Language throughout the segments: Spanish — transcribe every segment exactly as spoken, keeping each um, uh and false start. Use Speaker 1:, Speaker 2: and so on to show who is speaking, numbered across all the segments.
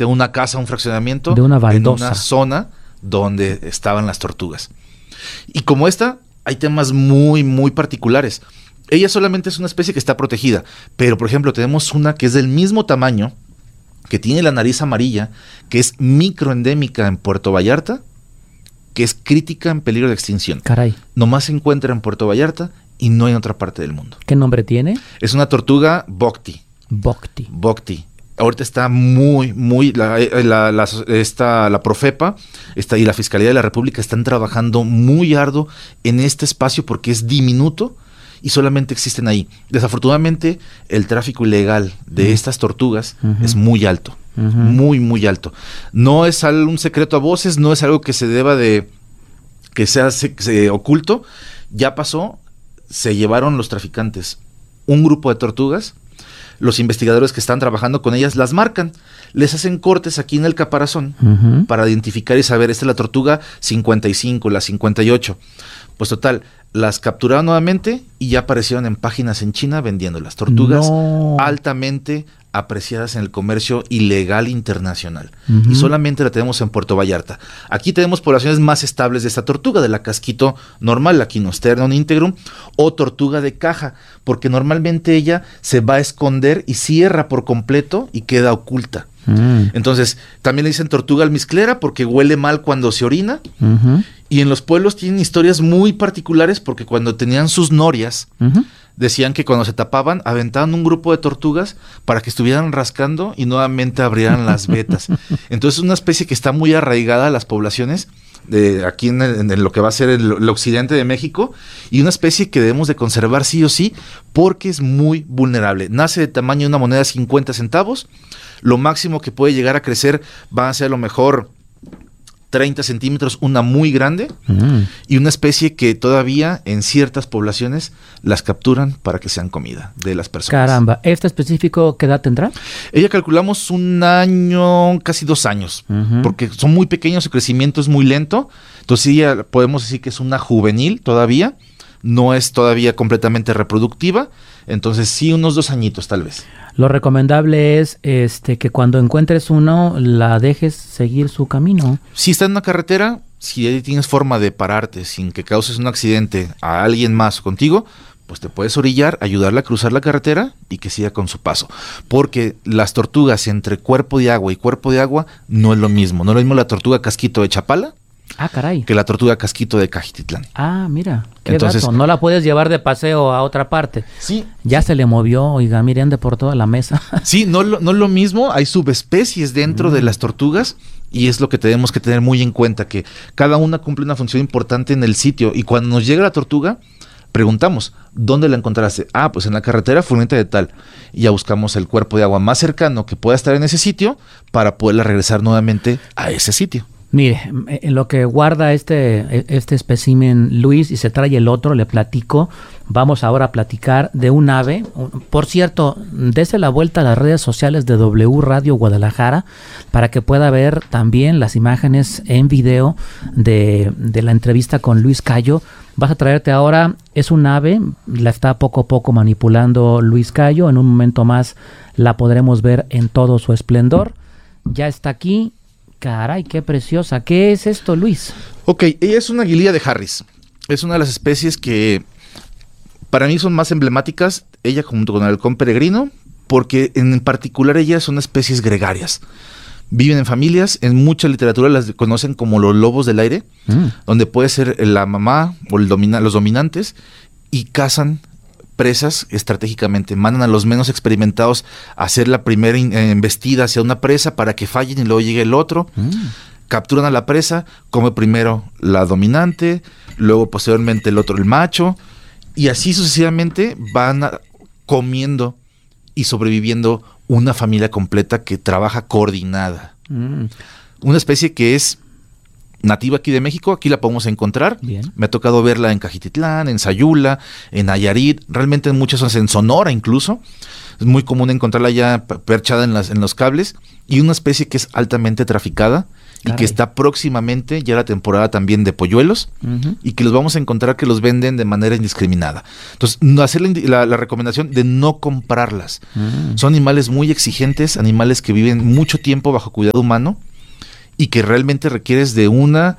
Speaker 1: frente a una casa, un fraccionamiento,
Speaker 2: de una baldosa,
Speaker 1: en una zona donde estaban las tortugas. Y como esta, hay temas muy, muy particulares. Ella solamente es una especie que está protegida, pero por ejemplo tenemos una que es del mismo tamaño, que tiene la nariz amarilla, que es microendémica en Puerto Vallarta, que es crítica en peligro de extinción.
Speaker 2: Caray.
Speaker 1: Nomás se encuentra en Puerto Vallarta y no en otra parte del mundo.
Speaker 2: ¿Qué nombre tiene?
Speaker 1: Es una tortuga Bokti.
Speaker 2: Bokti.
Speaker 1: Bokti. Ahorita está muy, muy, la, la, la, esta, la Profepa esta, y la Fiscalía de la República están trabajando muy arduo en este espacio porque es diminuto y solamente existen ahí. Desafortunadamente, el tráfico ilegal de uh-huh. estas tortugas uh-huh. es muy alto, uh-huh. muy, muy alto. No es algo, un secreto a voces, no es algo que se deba de, que sea se, se, oculto. Ya pasó, se llevaron los traficantes un grupo de tortugas. Los investigadores que están trabajando con ellas las marcan, les hacen cortes aquí en el caparazón uh-huh. para identificar y saber, esta es la tortuga cincuenta y cinco, la cincuenta y ocho. Pues total, las capturaron nuevamente y ya aparecieron en páginas en China vendiéndolas. Tortugas no. altamente apreciadas en el comercio ilegal internacional. Uh-huh. Y solamente la tenemos en Puerto Vallarta. Aquí tenemos poblaciones más estables de esta tortuga, de la casquito normal, la Quinosternon integrum, o tortuga de caja, porque normalmente ella se va a esconder y cierra por completo y queda oculta. Uh-huh. Entonces, también le dicen tortuga almizclera porque huele mal cuando se orina. Uh-huh. Y en los pueblos tienen historias muy particulares porque cuando tenían sus norias, uh-huh. decían que cuando se tapaban, aventaban un grupo de tortugas para que estuvieran rascando y nuevamente abrieran las vetas. Entonces es una especie que está muy arraigada a las poblaciones de aquí en, el, en lo que va a ser el, el occidente de México, y una especie que debemos de conservar sí o sí porque es muy vulnerable. Nace de tamaño de una moneda de cincuenta centavos. Lo máximo que puede llegar a crecer va a ser a lo mejor treinta centímetros, una muy grande, mm. y una especie que todavía en ciertas poblaciones las capturan para que sean comida de las personas.
Speaker 2: Caramba, ¿este específico qué edad tendrá?
Speaker 1: Ella calculamos un año, casi dos años, uh-huh. porque son muy pequeños, su crecimiento es muy lento, entonces ya podemos decir que es una juvenil todavía, no es todavía completamente reproductiva, entonces sí unos dos añitos tal vez.
Speaker 2: Lo recomendable es este que cuando encuentres uno, la dejes seguir su camino.
Speaker 1: Si está en una carretera, si tienes forma de pararte sin que causes un accidente a alguien más contigo, pues te puedes orillar, ayudarla a cruzar la carretera y que siga con su paso. Porque las tortugas entre cuerpo de agua y cuerpo de agua no es lo mismo. No es lo mismo la tortuga casquito de Chapala
Speaker 2: ah, caray.
Speaker 1: que la tortuga casquito de Cajititlán.
Speaker 2: Ah, mira, qué
Speaker 1: Entonces,
Speaker 2: dato. No la puedes llevar de paseo a otra parte.
Speaker 1: Sí.
Speaker 2: Ya se le movió, oiga, mire, ande por toda la mesa.
Speaker 1: Sí, no, no es lo mismo. Hay subespecies dentro mm. de las tortugas y es lo que tenemos que tener muy en cuenta, que cada una cumple una función importante en el sitio. Y cuando nos llega la tortuga, preguntamos, ¿dónde la encontraste? Ah, pues en la carretera fulanita de tal. Y ya buscamos el cuerpo de agua más cercano que pueda estar en ese sitio para poderla regresar nuevamente a ese sitio.
Speaker 2: Mire, en lo que guarda este, este espécimen Luis y se trae el otro, le platico. Vamos ahora a platicar de un ave. Por cierto, dese la vuelta a las redes sociales de W Radio Guadalajara para que pueda ver también las imágenes en video de, de la entrevista con Luis Cayo. Vas a traerte ahora, es un ave, la está poco a poco manipulando Luis Cayo. En un momento más la podremos ver en todo su esplendor. Ya está aquí. Caray, qué preciosa. ¿Qué es esto, Luis?
Speaker 1: Ok, ella es una aguililla de Harris. Es una de las especies que para mí son más emblemáticas, ella junto con el halcón peregrino, porque en particular ellas son especies gregarias. Viven en familias, en mucha literatura las conocen como los lobos del aire, mm. donde puede ser la mamá o el domina- los dominantes y cazan presas estratégicamente, mandan a los menos experimentados a hacer la primera in- embestida hacia una presa para que fallen y luego llegue el otro, mm. capturan a la presa, come primero la dominante, luego posteriormente el otro el macho, y así sucesivamente van a, comiendo y sobreviviendo una familia completa que trabaja coordinada. Mm. Una especie que es nativa aquí de México, aquí la podemos encontrar. Bien. Me ha tocado verla en Cajititlán, en Sayula, en Nayarit, realmente en muchas zonas, en Sonora incluso. es muy común encontrarla ya perchada en, las, en los cables, y una especie que es altamente traficada. Caray. Y que está próximamente ya la temporada también de polluelos, uh-huh. y que los vamos a encontrar que los venden de manera indiscriminada. Entonces, no hacer la, la, la recomendación de no comprarlas. Uh-huh. Son animales muy exigentes, animales que viven mucho tiempo bajo cuidado humano y que realmente requieres de una,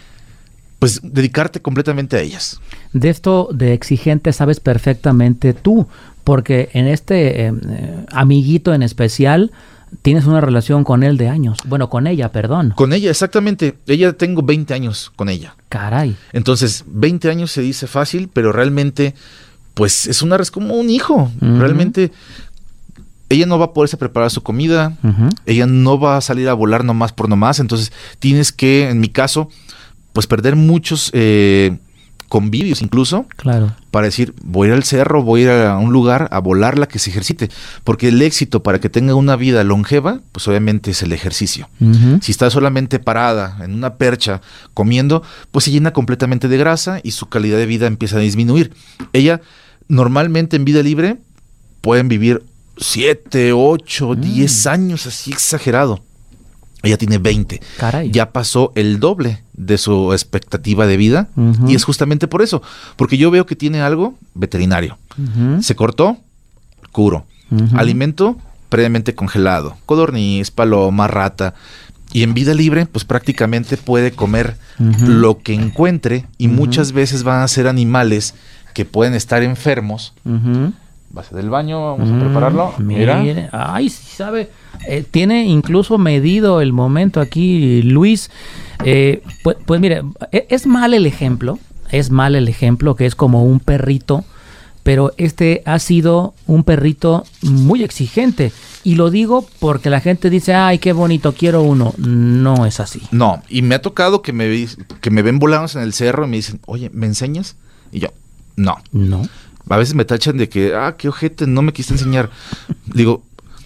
Speaker 1: pues, dedicarte completamente a ellas.
Speaker 2: De esto de exigente sabes perfectamente tú, porque en este eh, amiguito en especial tienes una relación con él de años. Bueno, con ella, perdón.
Speaker 1: Con ella, exactamente. Ella tengo veinte años con ella.
Speaker 2: Caray.
Speaker 1: Entonces, veinte años se dice fácil, pero realmente, pues, es una es como un hijo. Uh-huh. Realmente, ella no va a poderse preparar su comida. Uh-huh. Ella no va a salir a volar nomás por nomás. Entonces, tienes que, en mi caso, pues, perder muchos eh, convivios incluso,
Speaker 2: claro,
Speaker 1: para decir, voy a ir al cerro, voy a ir a un lugar a volarla, que se ejercite, porque el éxito para que tenga una vida longeva, pues obviamente es el ejercicio. Uh-huh. Si está solamente parada en una percha comiendo, pues se llena completamente de grasa y su calidad de vida empieza a disminuir. Ella normalmente en vida libre pueden vivir siete, ocho, diez años, así exagerado. Ella tiene veinte.
Speaker 2: Caray.
Speaker 1: Ya pasó el doble de su expectativa de vida, uh-huh. y es justamente por eso, porque yo veo que tiene algo veterinario. Uh-huh. Se cortó, curo. Uh-huh. Alimento previamente congelado, codorniz, paloma, rata, y en vida libre pues prácticamente puede comer uh-huh. lo que encuentre, y uh-huh. muchas veces van a ser animales que pueden estar enfermos. Uh-huh. Base del baño, vamos mm, a prepararlo. Mira.
Speaker 2: Mire, ay, sí sabe. Eh, tiene incluso medido el momento aquí, Luis. Eh, pues, pues mire, es mal el ejemplo. Es mal el ejemplo que es como un perrito. Pero este ha sido un perrito muy exigente. Y lo digo porque la gente dice, ay, qué bonito, quiero uno. No es así.
Speaker 1: No, y me ha tocado que me, que me ven volados en el cerro y me dicen, oye, ¿me enseñas? Y yo, no.
Speaker 2: No.
Speaker 1: A veces me tachan de que, ah, qué ojete, no me quisiste enseñar. Digo,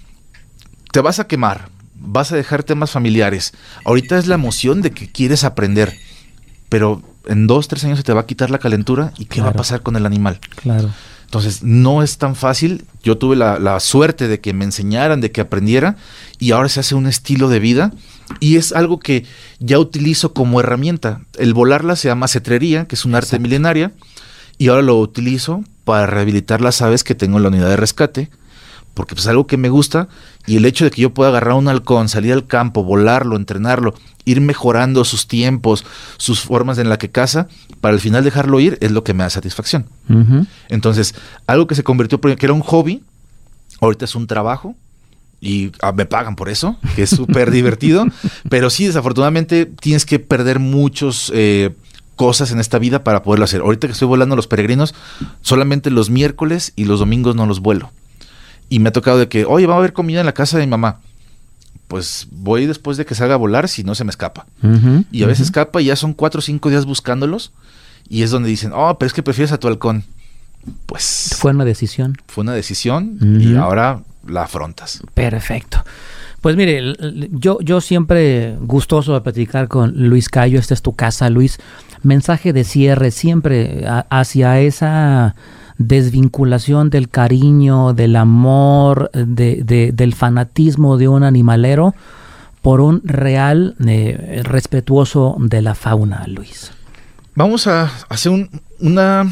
Speaker 1: te vas a quemar, vas a dejar temas familiares. Ahorita es la emoción de que quieres aprender, pero en dos, tres años se te va a quitar la calentura, y ¿qué claro. va a pasar con el animal?
Speaker 2: Claro.
Speaker 1: Entonces, no es tan fácil. Yo tuve la, la suerte de que me enseñaran, de que aprendiera, y ahora se hace un estilo de vida, y es algo que ya utilizo como herramienta. El volarla se llama cetrería, que es un arte Exacto. milenaria, y ahora lo utilizo para rehabilitar las aves que tengo en la unidad de rescate, porque pues es algo que me gusta, y el hecho de que yo pueda agarrar un halcón, salir al campo, volarlo, entrenarlo, ir mejorando sus tiempos, sus formas en la que caza, para al final dejarlo ir, es lo que me da satisfacción. Uh-huh. Entonces, algo que se convirtió, que era un hobby, ahorita es un trabajo, y ah, me pagan por eso, que es súper divertido, pero sí, desafortunadamente, tienes que perder muchos... Eh, cosas en esta vida para poderlo hacer. Ahorita que estoy volando los peregrinos, solamente los miércoles y los domingos no los vuelo. Y me ha tocado de que, oye, va a haber comida en la casa de mi mamá. Pues voy después de que salga a volar, si no se me escapa. Uh-huh, y a veces uh-huh. escapa y ya son cuatro o cinco días buscándolos. Y es donde dicen, oh, pero es que prefieres a tu halcón. Pues...
Speaker 2: Fue una decisión.
Speaker 1: Fue una decisión uh-huh. y ahora la afrontas.
Speaker 2: Perfecto. Pues mire, yo, yo siempre gustoso de platicar con Luis Cayo. Esta es tu casa, Luis. Mensaje de cierre siempre a, hacia esa desvinculación del cariño, del amor, de, de, del fanatismo de un animalero por un real eh, respetuoso de la fauna, Luis.
Speaker 1: Vamos a hacer un, una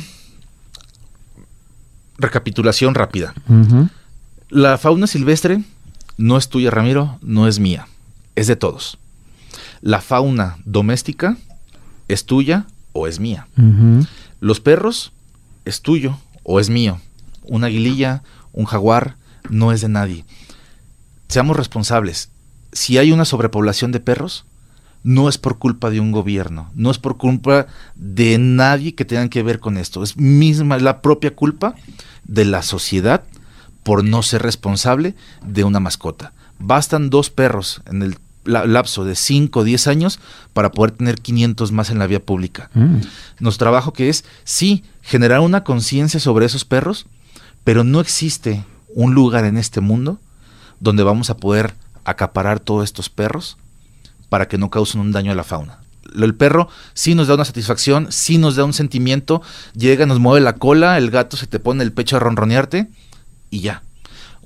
Speaker 1: recapitulación rápida. Uh-huh. La fauna silvestre no es tuya, Ramiro, no es mía, es de todos. La fauna doméstica es tuya o es mía. Uh-huh. Los perros es tuyo o es mío. Una aguililla, un jaguar, no es de nadie. Seamos responsables. Si hay una sobrepoblación de perros, no es por culpa de un gobierno, no es por culpa de nadie que tenga que ver con esto. Es misma la propia culpa de la sociedad por no ser responsable de una mascota. Bastan dos perros en el lapso de cinco o diez años para poder tener quinientos más en la vía pública. Mm. Nuestro trabajo que es, sí, generar una conciencia sobre esos perros, pero no existe un lugar en este mundo donde vamos a poder acaparar todos estos perros para que no causen un daño a la fauna. El perro sí nos da una satisfacción, sí nos da un sentimiento, llega, nos mueve la cola, el gato se te pone el pecho a ronronearte y ya.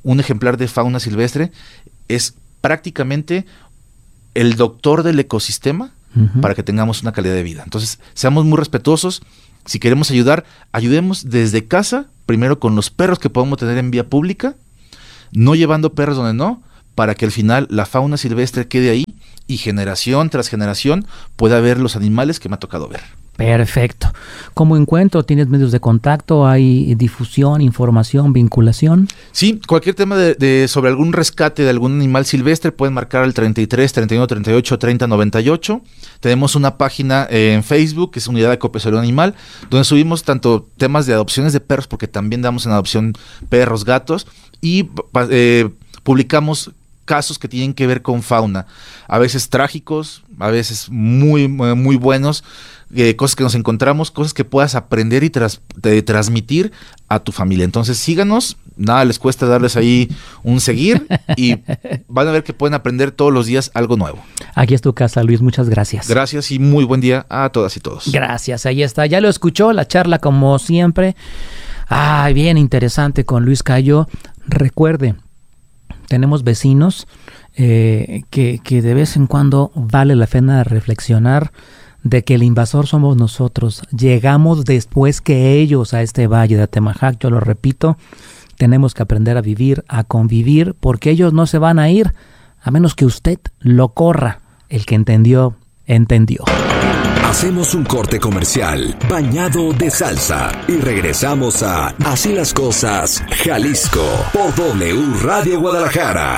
Speaker 1: un ejemplar de fauna silvestre es prácticamente el doctor del ecosistema uh-huh. para que tengamos una calidad de vida. Entonces, seamos muy respetuosos. Si queremos ayudar, ayudemos desde casa, primero con los perros que podemos tener en vía pública, no llevando perros donde no, para que al final la fauna silvestre quede ahí y generación tras generación pueda ver los animales que me ha tocado ver.
Speaker 2: Perfecto. ¿Cómo encuentro? ¿Tienes medios de contacto? ¿Hay difusión, información, vinculación?
Speaker 1: Sí, cualquier tema de, de sobre algún rescate de algún animal silvestre pueden marcar al treinta y tres, treinta y uno, treinta y ocho, treinta, noventa y ocho. Tenemos una página eh, en Facebook, que es Unidad de Acopio Salud Animal, donde subimos tanto temas de adopciones de perros, porque también damos en adopción perros, gatos, y eh, publicamos casos que tienen que ver con fauna, a veces trágicos, a veces muy, muy buenos, eh, cosas que nos encontramos, cosas que puedas aprender y tras, de, transmitir a tu familia. Entonces síganos, nada les cuesta darles ahí un seguir y van a ver que pueden aprender todos los días algo nuevo.
Speaker 2: Aquí es tu casa, Luis, muchas gracias.
Speaker 1: Gracias y muy buen día a todas y todos.
Speaker 2: Gracias, ahí está, ya lo escuchó, la charla como siempre, ah, bien interesante con Luis Cayo. Recuerde, tenemos vecinos eh, que, que de vez en cuando vale la pena reflexionar de que el invasor somos nosotros. Llegamos después que ellos a este valle de Atemajac, yo lo repito, tenemos que aprender a vivir, a convivir, porque ellos no se van a ir a menos que usted lo corra. El que entendió, entendió.
Speaker 3: Hacemos un corte comercial bañado de salsa y regresamos a Así las Cosas Jalisco por W Radio Guadalajara.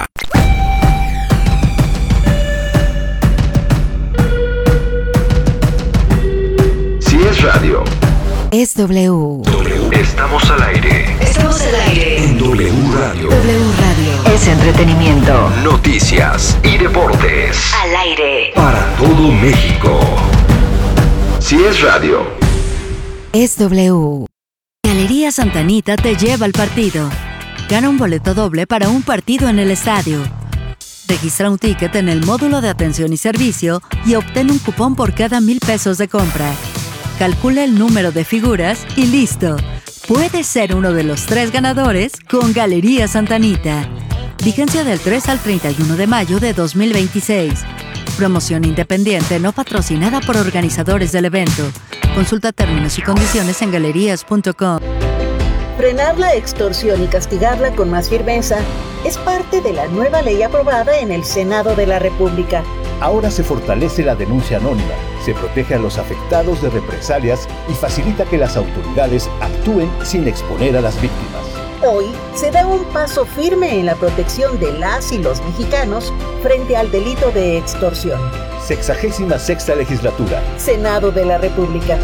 Speaker 3: Si es radio,
Speaker 4: es W.
Speaker 3: W. Estamos al aire.
Speaker 4: Estamos al aire.
Speaker 3: En W Radio.
Speaker 4: W Radio. Es entretenimiento.
Speaker 3: Noticias y deportes.
Speaker 4: Al aire.
Speaker 3: Para todo México. Si es radio,
Speaker 4: es W. Galería Santa Anita te lleva al partido. Gana un boleto doble para un partido en el estadio. Registra un ticket en el módulo de atención y servicio y obtén un cupón por cada mil pesos de compra. Calcula el número de figuras y listo. Puedes ser uno de los tres ganadores con Galería Santa Anita. Vigencia del tres al treinta y uno de mayo de dos mil veintiséis. Promoción independiente no patrocinada por organizadores del evento. Consulta términos y condiciones en galerías punto com.
Speaker 5: Frenar la extorsión y castigarla con más firmeza es parte de la nueva ley aprobada en el Senado de la República.
Speaker 6: Ahora se fortalece la denuncia anónima, se protege a los afectados de represalias y facilita que las autoridades actúen sin exponer a las víctimas.
Speaker 5: Hoy se da un paso firme en la protección de las y los mexicanos frente al delito de extorsión.
Speaker 6: Sexagésima sexta legislatura.
Speaker 5: Senado de la República.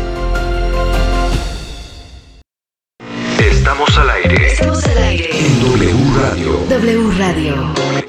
Speaker 3: Estamos al aire.
Speaker 4: Estamos al aire.
Speaker 3: En W Radio.
Speaker 4: W Radio.